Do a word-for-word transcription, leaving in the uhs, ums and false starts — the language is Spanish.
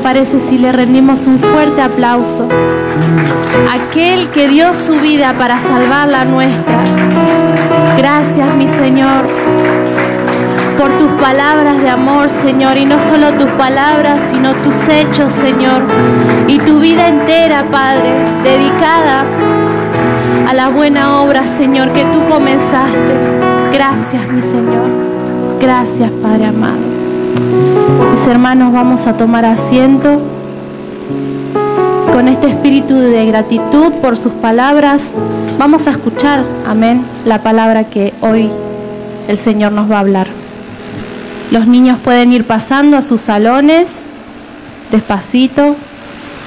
parece si le rendimos un fuerte aplauso? Aquel que dio su vida para salvar la nuestra. Gracias, mi Señor, por tus palabras de amor, Señor, y no solo tus palabras, sino tus hechos, Señor, y tu vida entera, Padre, dedicada a la buena obra, Señor, que tú comenzaste. Gracias, mi Señor. Gracias, Padre amado. Mis hermanos, vamos a tomar asiento con este espíritu de gratitud por sus palabras. Vamos a escuchar, amén, la palabra que hoy el Señor nos va a hablar. Los niños pueden ir pasando a sus salones, despacito.